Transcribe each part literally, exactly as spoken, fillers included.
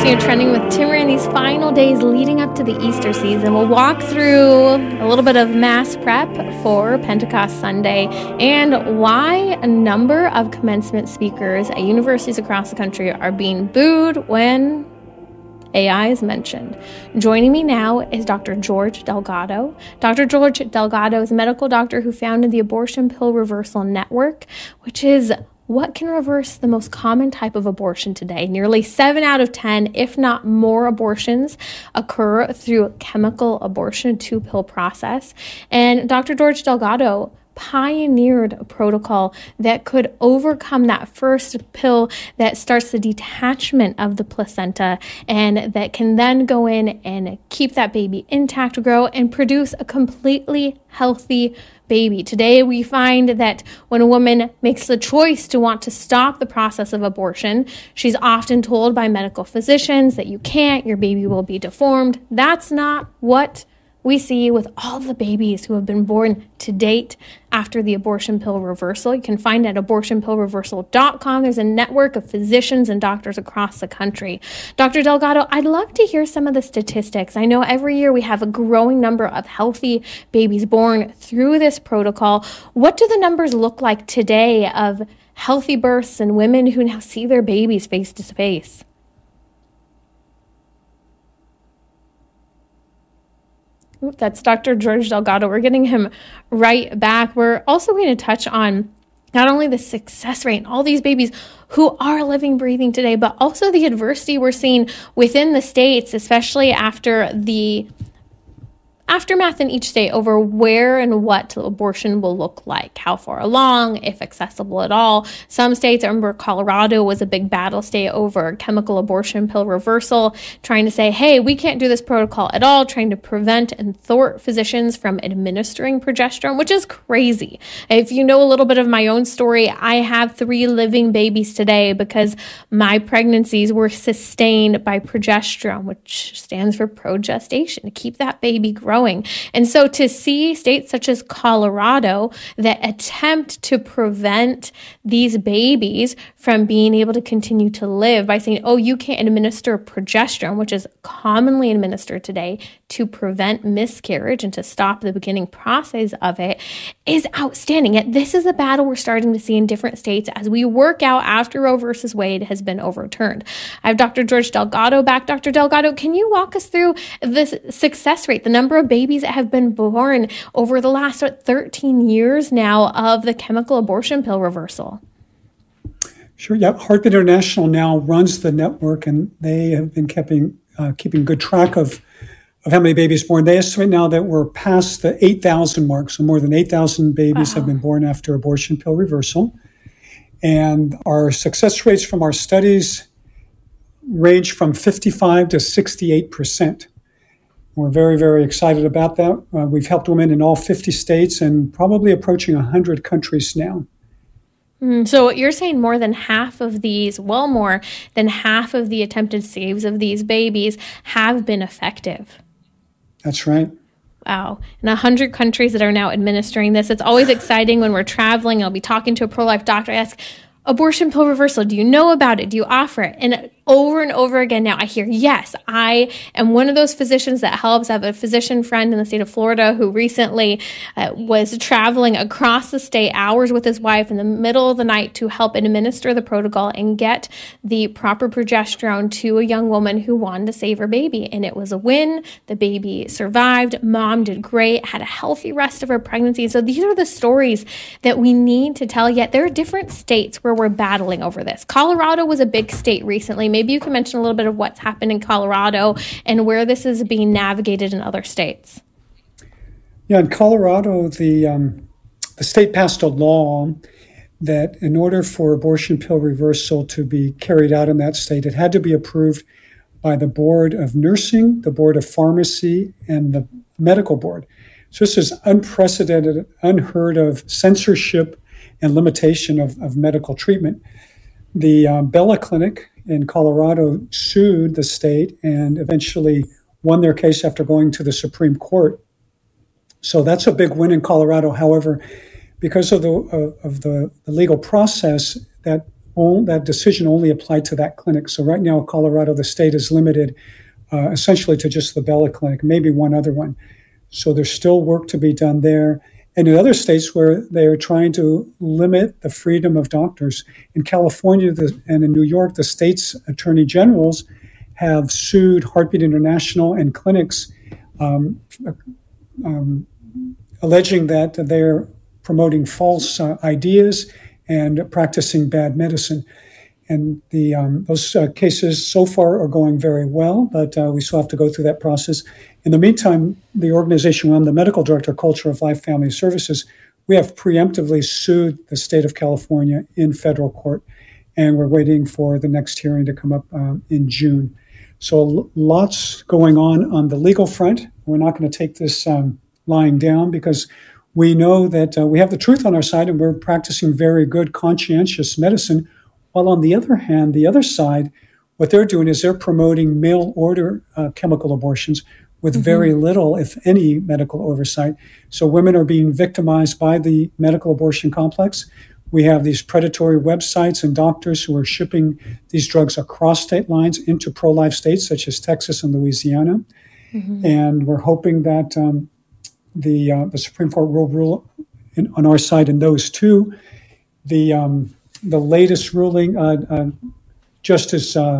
listening to Trending with Timmerie. In these final days leading up to the Easter season, we'll walk through a little bit of mass prep for Pentecost Sunday and why a number of commencement speakers at universities across the country are being booed when A I is mentioned. Joining me now is Doctor George Delgado. Doctor George Delgado is a medical doctor who founded the Abortion Pill Reversal Network, which is what can reverse the most common type of abortion today. Nearly seven out of ten, if not more, abortions occur through chemical abortion, a two-pill process. And Doctor George Delgado pioneered a protocol that could overcome that first pill that starts the detachment of the placenta and that can then go in and keep that baby intact, grow, and produce a completely healthy baby. Today, we find that when a woman makes the choice to want to stop the process of abortion, she's often told by medical physicians that you can't, your baby will be deformed. That's not what we see with all the babies who have been born to date after the abortion pill reversal. You can find it at abortion pill reversal dot com. There's a network of physicians and doctors across the country. Doctor Delgado, I'd love to hear some of the statistics. I know every year we have a growing number of healthy babies born through this protocol. What do the numbers look like today of healthy births and women who now see their babies face to face? That's Doctor George Delgado. We're getting him right back. We're also going to touch on not only the success rate and all these babies who are living, breathing today, but also the adversity we're seeing within the states, especially after the aftermath in each state over where and what abortion will look like, how far along, if accessible at all. Some states, I remember Colorado was a big battle state over chemical abortion pill reversal, trying to say, hey, we can't do this protocol at all, trying to prevent and thwart physicians from administering progesterone, which is crazy. If you know a little bit of my own story, I have three living babies today because my pregnancies were sustained by progesterone, which stands for progestation, to keep that baby growing. And so to see states such as Colorado that attempt to prevent these babies from being able to continue to live by saying, oh, you can't administer progesterone, which is commonly administered today to prevent miscarriage and to stop the beginning process of it, is outstanding. Yet this is the battle we're starting to see in different states as we work out after Roe versus Wade has been overturned. I have Doctor George Delgado back. Doctor Delgado, can you walk us through the success rate, the number of babies that have been born over the last thirteen years now of the chemical abortion pill reversal? Sure. Yeah. Heartbeat International now runs the network, and they have been keeping uh, keeping good track of of how many babies born. They estimate now that we're past the eight thousand mark, so more than eight thousand babies wow. have been born after abortion pill reversal. And our success rates from our studies range from fifty-five to sixty-eight percent. We're very, very excited about that. Uh, we've helped women in all fifty states and probably approaching one hundred countries now. Mm, so you're saying more than half of these, well, more than half of the attempted saves of these babies have been effective. That's right. Wow. In one hundred countries that are now administering this. It's always exciting when we're traveling. I'll be talking to a pro-life doctor. I ask, abortion pill reversal, do you know about it? Do you offer it? And over and over again now I hear, yes, I am one of those physicians that helps. I have a physician friend in the state of Florida who recently uh, was traveling across the state hours with his wife in the middle of the night to help administer the protocol and get the proper progesterone to a young woman who wanted to save her baby. And it was a win. The baby survived. Mom did great, had a healthy rest of her pregnancy. So these are the stories that we need to tell, yet there are different states where we're battling over this. Colorado was a big state recently. Maybe you can mention a little bit of what's happened in Colorado and where this is being navigated in other states. Yeah, in Colorado, the um, the state passed a law that in order for abortion pill reversal to be carried out in that state, it had to be approved by the Board of Nursing, the Board of Pharmacy, and the Medical Board. So this is unprecedented, unheard of censorship and limitation of, of medical treatment. The uh, Bella Clinic in Colorado sued the state and eventually won their case after going to the Supreme Court. So that's a big win in Colorado. However, because of the uh, of the, the legal process, that all, that decision only applied to that clinic. So right now, Colorado, the state is limited uh, essentially to just the Bella Clinic, maybe one other one. So there's still work to be done there. And in other states where they are trying to limit the freedom of doctors, in California the, and in New York, the state's attorney generals have sued Heartbeat International and clinics, um, um, alleging that they're promoting false uh, ideas and practicing bad medicine. And the um, those uh, cases so far are going very well, but uh, we still have to go through that process. In the meantime, the organization I'm the medical director, Culture of Life Family Services, we have preemptively sued the state of California in federal court, and we're waiting for the next hearing to come up um, in June. So lots going on on the legal front. We're not going to take this um, lying down because we know that uh, we have the truth on our side and we're practicing very good conscientious medicine. While on the other hand, the other side, what they're doing is they're promoting mail order uh, chemical abortions with mm-hmm. very little, if any, medical oversight. So women are being victimized by the medical abortion complex. We have these predatory websites and doctors who are shipping these drugs across state lines into pro-life states such as Texas and Louisiana. Mm-hmm. And we're hoping that um, the uh, the Supreme Court will rule in, on our side in those two. The um, the latest ruling, uh, uh, Justice uh,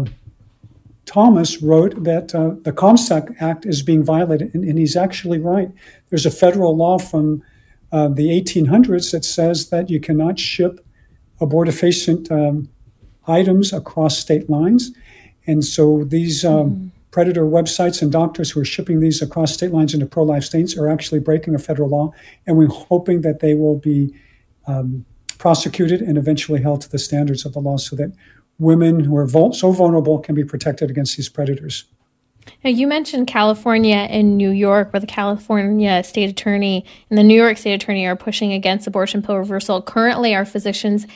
Thomas wrote that uh, the Comstock Act is being violated, and, and he's actually right. There's a federal law from uh, the eighteen hundreds that says that you cannot ship abortifacient um, items across state lines. And so these um, mm-hmm. predator websites and doctors who are shipping these across state lines into pro-life states are actually breaking a federal law, and we're hoping that they will be um, prosecuted and eventually held to the standards of the law so that women who are vul- so vulnerable can be protected against these predators. Now, you mentioned California and New York, where the California state attorney and the New York state attorney are pushing against abortion pill reversal. Currently, are physicians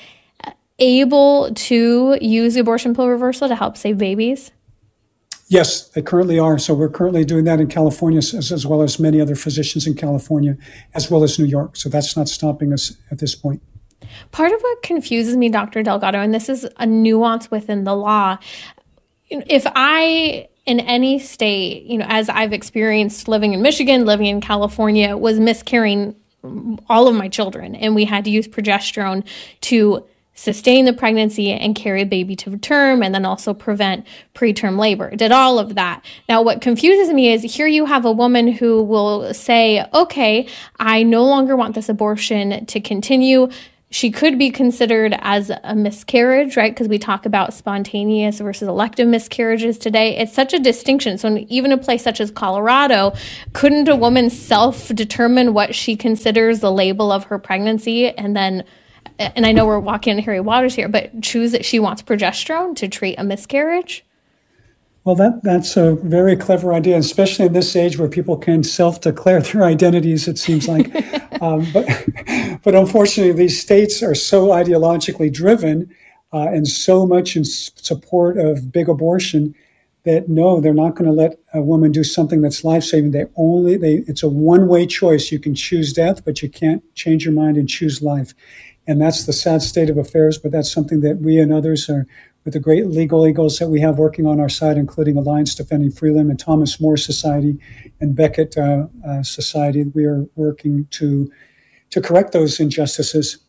able to use abortion pill reversal to help save babies? Yes, they currently are. So we're currently doing that in California, as, as well as many other physicians in California, as well as New York. So that's not stopping us at this point. Part of what confuses me, Doctor Delgado, and this is a nuance within the law, if I, in any state, you know, as I've experienced living in Michigan, living in California, was miscarrying all of my children, and we had to use progesterone to sustain the pregnancy and carry a baby to term, and then also prevent preterm labor. Did all of that. Now, what confuses me is here you have a woman who will say, okay, I no longer want this abortion to continue. She could be considered as a miscarriage, right? Because we talk about spontaneous versus elective miscarriages today. It's such a distinction. So even a place such as Colorado, couldn't a woman self-determine what she considers the label of her pregnancy, and then, and I know we're walking in hairy waters here, but choose that she wants progesterone to treat a miscarriage? Well, that that's a very clever idea, especially in this age where people can self-declare their identities, it seems like. um, but, but unfortunately, these states are so ideologically driven uh, and so much in support of big abortion that, no, they're not going to let a woman do something that's life-saving. They only, they it's a one-way choice. You can choose death, but you can't change your mind and choose life. And that's the sad state of affairs, but that's something that we and others are, with the great legal eagles that we have working on our side, including Alliance Defending Freedom and Thomas More Society and Beckett uh, uh, Society, we are working to to correct those injustices.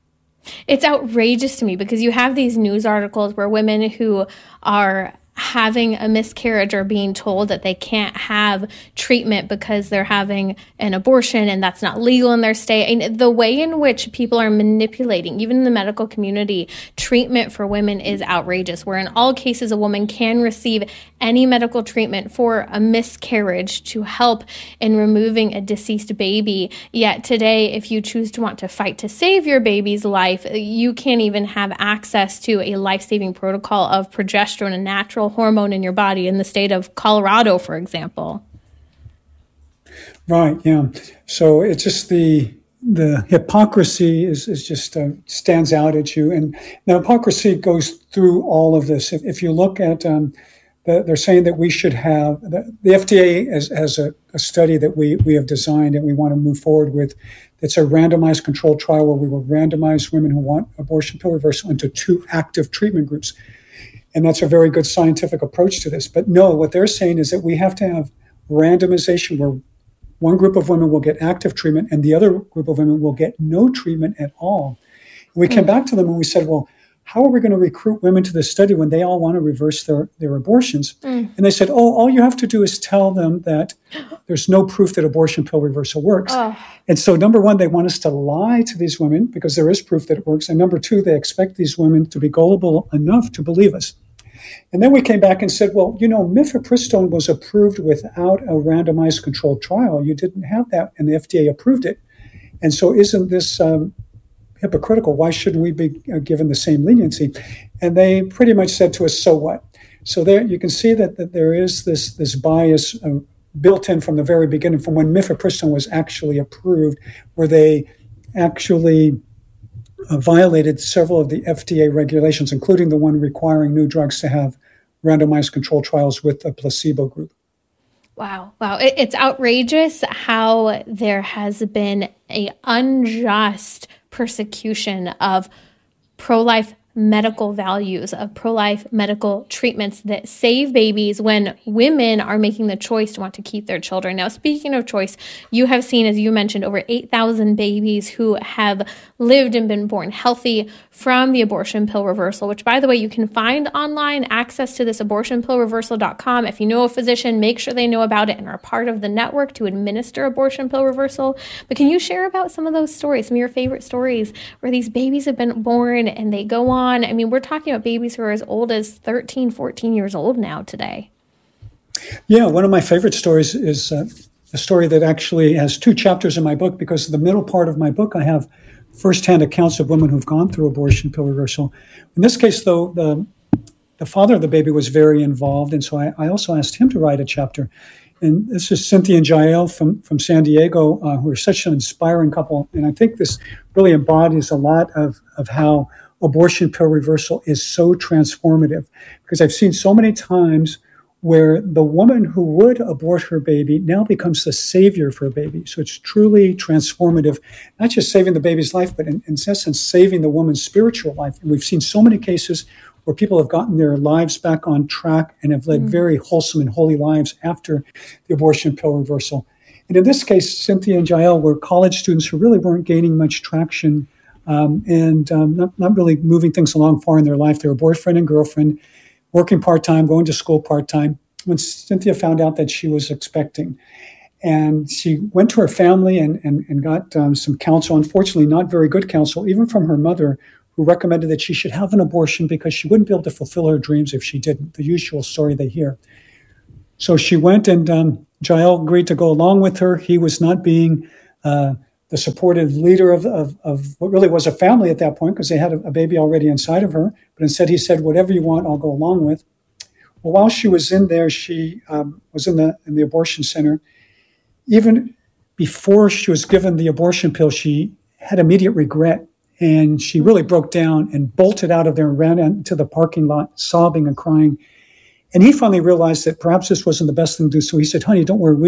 It's outrageous to me because you have these news articles where women who are having a miscarriage are being told that they can't have treatment because they're having an abortion and that's not legal in their state. And the way in which people are manipulating, even in the medical community, treatment for women is outrageous, where in all cases a woman can receive any medical treatment for a miscarriage to help in removing a deceased baby. Yet today, if you choose to want to fight to save your baby's life, you can't even have access to a life-saving protocol of progesterone, a natural hormone in your body, in the state of Colorado, for example. Right, yeah. So it's just the the hypocrisy is, is just uh, stands out at you. And the hypocrisy goes through all of this. If, if you look at um, they're saying that we should have, the, the F D A has, has a, a study that we, we have designed and we want to move forward with. It's a randomized controlled trial where we will randomize women who want abortion pill reversal into two active treatment groups. And that's a very good scientific approach to this. But no, what they're saying is that we have to have randomization where one group of women will get active treatment and the other group of women will get no treatment at all. And we came back to them and we said, well, how are we going to recruit women to this study when they all want to reverse their, their abortions? Mm. And they said, oh, all you have to do is tell them that there's no proof that abortion pill reversal works. Oh. And so number one, they want us to lie to these women because there is proof that it works. And number two, they expect these women to be gullible enough to believe us. And then we came back and said, well, you know, mifepristone was approved without a randomized controlled trial. You didn't have that, and the F D A approved it. And so isn't this um, hypocritical? Why shouldn't we be given the same leniency? And they pretty much said to us, so what? So there you can see that, that there is this, this bias uh, built in from the very beginning, from when mifepristone was actually approved, where they actually uh, violated several of the F D A regulations, including the one requiring new drugs to have randomized controlled trials with a placebo group. Wow. Wow. It, it's outrageous how there has been a unjust persecution of pro-life medical values, of pro-life medical treatments that save babies when women are making the choice to want to keep their children. Now, speaking of choice, you have seen, as you mentioned, over eight thousand babies who have lived and been born healthy from the abortion pill reversal, which, by the way, you can find online access to this abortion pill reversal dot com. If you know a physician, make sure they know about it and are part of the network to administer abortion pill reversal. But can you share about some of those stories, some of your favorite stories where these babies have been born and they go on? I mean, we're talking about babies who are as old as thirteen, fourteen years old now today. Yeah, one of my favorite stories is uh, a story that actually has two chapters in my book, because in the middle part of my book, I have firsthand accounts of women who've gone through abortion pill reversal. In this case, though, the the father of the baby was very involved, and so I, I also asked him to write a chapter. And this is Cynthia and Jael from, from San Diego, uh, who are such an inspiring couple. And I think this really embodies a lot of, of how abortion pill reversal is so transformative, because I've seen so many times where the woman who would abort her baby now becomes the savior for a baby. So it's truly transformative, not just saving the baby's life, but in, in essence, saving the woman's spiritual life. And we've seen so many cases where people have gotten their lives back on track and have led mm. very wholesome and holy lives after the abortion pill reversal. And in this case, Cynthia and Jael were college students who really weren't gaining much traction Um, and um, not, not really moving things along far in their life. They were boyfriend and girlfriend, working part-time, going to school part-time, when Cynthia found out that she was expecting. And she went to her family and, and, and got um, some counsel, unfortunately not very good counsel, even from her mother, who recommended that she should have an abortion because she wouldn't be able to fulfill her dreams if she didn't, the usual story they hear. So she went, and um, Jael agreed to go along with her. He was not being uh, the supportive leader of, of, of what really was a family at that point, because they had a, a baby already inside of her. But instead he said, whatever you want, I'll go along with. Well, while she was in there, she um, was in the in the abortion center. Even before she was given the abortion pill, she had immediate regret. And she really broke down and bolted out of there and ran into the parking lot, sobbing and crying. And he finally realized that perhaps this wasn't the best thing to do. So he said, honey, don't worry.